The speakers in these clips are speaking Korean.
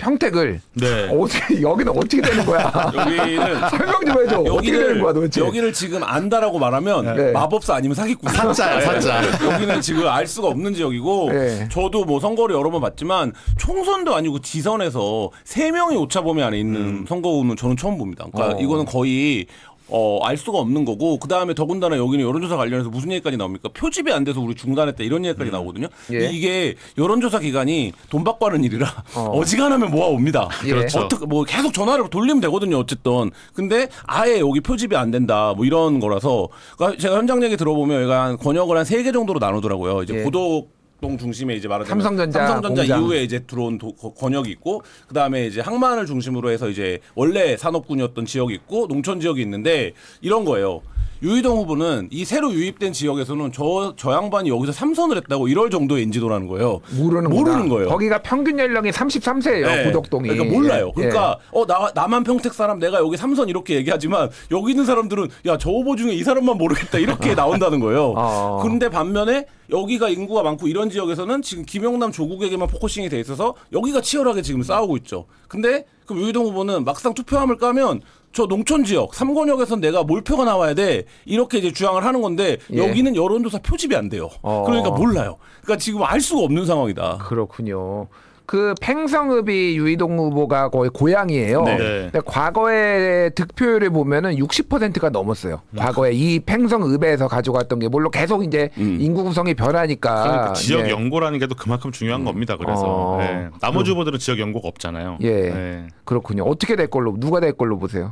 평택을 네. 여기는 어떻게 되는 거야? 여기는 설명 좀 해줘. 어떻게 되는 거야 도대체? 여기를 지금 안다라고 말하면 네. 마법사 아니면 사기꾼. 사짜야, 사짜. 여기는 지금 알 수가 없는 지역이고 네. 저도 뭐 선거를 여러 번 봤지만 총선도 아니고 지선에서 3명이 오차범위 안에 있는 선거구는 저는 처음 봅니다. 그러니까 이거는 거의 알 수가 없는 거고 그다음에 더군다나 여기는 여론조사 관련해서 무슨 얘기까지 나옵니까? 표집이 안 돼서 우리 중단했다 이런 얘기까지 나오거든요. 예. 이게 여론조사 기관이 돈 받고 하는 일이라 어지간하면 모아옵니다. 예. 그렇죠. 어떻게 뭐 계속 전화를 돌리면 되거든요. 어쨌든 근데 아예 여기 표집이 안 된다 뭐 이런 거라서 그러니까 제가 현장 얘기 들어보면 여기가 권역을 한 3개 정도로 나누더라고요. 이제 예. 고덕동 중심에 이제 말하자면 삼성전자 공장. 이후에 이제 들어온 권역이 있고 그다음에 이제 항만을 중심으로 해서 이제 원래 산업군이었던 지역이 있고 농촌 지역이 있는데 이런 거예요. 유이동 후보는 이 새로 유입된 지역에서는 저 양반이 여기서 3선을 했다고 이럴 정도의 인지도라는 거예요. 모르는 거예요. 거기가 평균 연령이 33세예요. 네. 고덕동이. 그러니까 몰라요. 예. 그러니까 나만 평택 사람 내가 여기 3선 이렇게 얘기하지만 여기 있는 사람들은 야 저 후보 중에 이 사람만 모르겠다 이렇게 나온다는 거예요. 그런데 반면에 여기가 인구가 많고 이런 지역에서는 지금 김영남 조국에게만 포커싱이 돼 있어서 여기가 치열하게 지금 싸우고 있죠. 근데 그럼 유이동 후보는 막상 투표함을 까면 저 농촌 지역 3권역에선 내가 몰표가 나와야 돼 이렇게 이제 주장을 하는 건데 예. 여기는 여론조사 표집이 안 돼요. 그러니까 몰라요. 그러니까 지금 알 수가 없는 상황이다. 그렇군요. 그 팽성읍이 유이동 후보가 거의 고향이에요. 네. 근데 과거에 득표율을 보면은 60%가 넘었어요. 과거에 이 팽성읍에서 가져갔던 게 물론 계속 이제 인구 구성이 변하니까. 그러니까 지역 예. 연고라는 게 또 그만큼 중요한 겁니다. 그래서 예. 나머지 후보들은 지역 연고가 없잖아요. 예. 예. 그렇군요. 어떻게 될 걸로 누가 될 걸로 보세요?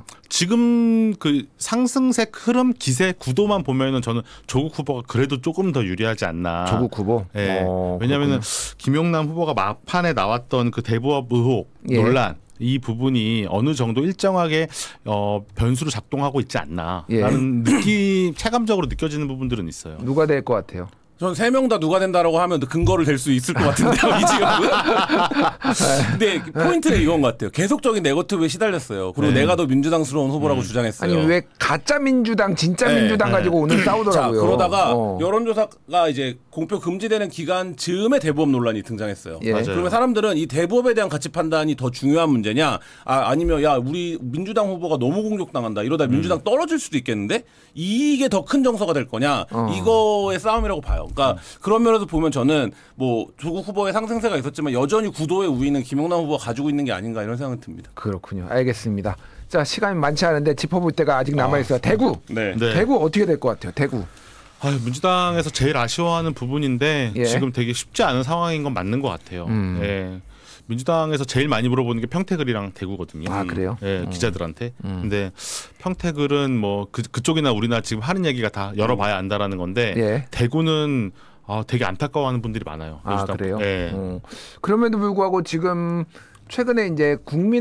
지금 그 상승색 흐름 기세 구도만 보면은 저는 조국 후보가 그래도 조금 더 유리하지 않나. 조국 후보. 예. 왜냐하면은 김용남 후보가 막판에 나왔던 그 대부업 의혹 예. 논란. 이 부분이 어느 정도 일정하게 변수로 작동하고 있지 않나라는 느낌 체감적으로 느껴지는 부분들은 있어요. 누가 될 것 같아요? 전 3명 다 누가 된다라고 하면 근거를 댈 수 있을 것 같은데요, 이 지역은. 근데 포인트는 이건 것 같아요. 계속적인 네거티브에 시달렸어요. 그리고 내가 더 민주당스러운 후보라고 주장했어요. 아니 왜 가짜 민주당, 진짜 네. 민주당 가지고 오늘 싸우더라고요. 자, 그러다가 여론조사가 이제 공표 금지되는 기간 즈음에 대부업 논란이 등장했어요. 예. 맞아요. 그러면 사람들은 이 대부업에 대한 가치 판단이 더 중요한 문제냐, 아니면 야 우리 민주당 후보가 너무 공격당한다 이러다 민주당 떨어질 수도 있겠는데 이게 더 큰 정서가 될 거냐 이거의 싸움이라고 봐요. 그러니까 그런 면에서 보면 저는 뭐 조국 후보의 상승세가 있었지만 여전히 구도의 우위는 김용남 후보가 가지고 있는 게 아닌가 이런 생각이 듭니다. 그렇군요. 알겠습니다. 자, 시간이 많지 않은데 짚어볼 때가 아직 남아 있어요. 대구. 네. 네. 대구 어떻게 될 것 같아요? 대구. 민주당에서 제일 아쉬워하는 부분인데 예. 지금 되게 쉽지 않은 상황인 건 맞는 것 같아요. 예. 민주당에서 제일 많이 물어보는 게 평택을이랑 대구거든요. 아, 그래요? 예, 기자들한테. 근데 평택을은 뭐 그쪽이나 우리나 지금 하는 얘기가 다 열어봐야 안다라는 건데 예. 대구는 되게 안타까워하는 분들이 많아요. 아, 민주당. 그래요? 예. 그럼에도 불구하고 지금 최근에 이제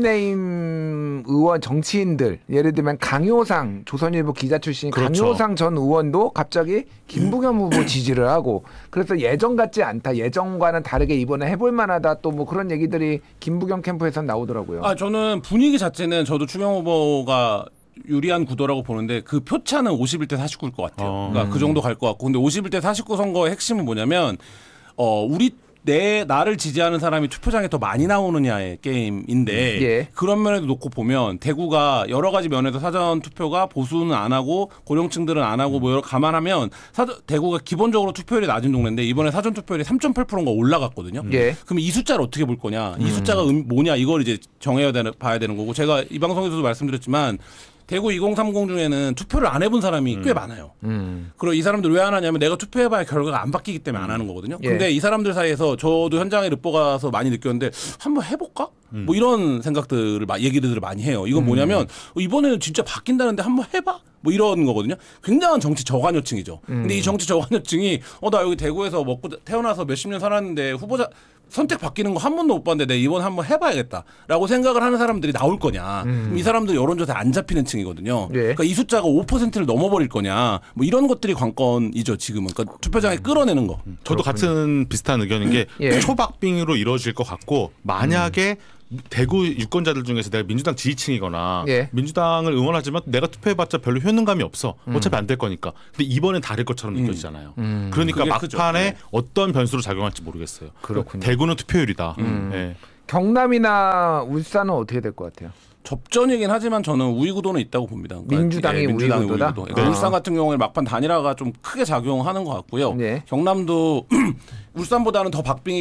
국민의힘 의원 정치인들 예를 들면 강효상 조선일보 기자 출신 그렇죠. 강효상 전 의원도 갑자기 김부겸 후보 지지를 하고 그래서 예전 같지 않다. 예전과는 다르게 이번에 해볼 만하다. 또 뭐 그런 얘기들이 김부겸 캠프에서 나오더라고요. 저는 분위기 자체는 저도 추경 후보가 유리한 구도라고 보는데 그 표차는 51대 49일 것 같아요. 그러니까 그 정도 갈 것 같고 근데 51대 49 선거의 핵심은 뭐냐면 나를 지지하는 사람이 투표장에 더 많이 나오느냐의 게임인데 예. 그런 면에도 놓고 보면 대구가 여러 가지 면에서 사전 투표가 보수는 안 하고 고령층들은 안 하고 뭐 여러 감안하면 대구가 기본적으로 투표율이 낮은 동네인데 이번에 사전 투표율이 3.8%가 올라갔거든요. 예. 그럼 이 숫자를 어떻게 볼 거냐? 이 숫자가 뭐냐? 이걸 이제 봐야 되는 거고 제가 이 방송에서도 말씀드렸지만 대구 2030 중에는 투표를 안 해본 사람이 꽤 많아요. 그리고 이 사람들 왜 안 하냐면 내가 투표해봐야 결과가 안 바뀌기 때문에 안 하는 거거든요. 예. 근데 이 사람들 사이에서 저도 현장에 르뽀 가서 많이 느꼈는데 한번 해볼까? 뭐 이런 생각들을 얘기들을 많이 해요. 이건 뭐냐면 이번에는 진짜 바뀐다는데 한번 해봐? 뭐 이런 거거든요. 굉장한 정치 저관여층이죠. 근데 이 정치 저관여층이 나 여기 대구에서 먹고 태어나서 몇십 년 살았는데 후보자 선택 바뀌는 거 한 번도 못 봤는데 내가 이번에 한번 해봐야겠다라고 생각을 하는 사람들이 나올 거냐. 그럼 이 사람들 여론조사에 안 잡히는 층이거든요. 예. 그러니까 이 숫자가 5%를 넘어버릴 거냐. 뭐 이런 것들이 관건이죠. 지금은. 그러니까 투표장에 끌어내는 거. 저도 같은 비슷한 의견인 게 예. 초박빙으로 이루어질 것 같고 만약에 대구 유권자들 중에서 내가 민주당 지지층이거나 예. 민주당을 응원하지만 내가 투표해봤자 별로 효능감이 없어. 어차피 안 될 거니까. 근데 이번엔 다를 것처럼 느껴지잖아요. 그러니까 그게 막판에 크죠. 네. 어떤 변수로 작용할지 모르겠어요. 그렇군요. 대구는 투표율이다. 예. 경남이나 울산은 어떻게 될 것 같아요? 접전이긴 하지만 저는 우위 구도는 있다고 봅니다. 그러니까 민주당이 우위 구도다? 그러니까 울산 같은 경우에 막판 단일화가 좀 크게 작용하는 것 같고요. 네. 경남도 울산보다는 더 박빙이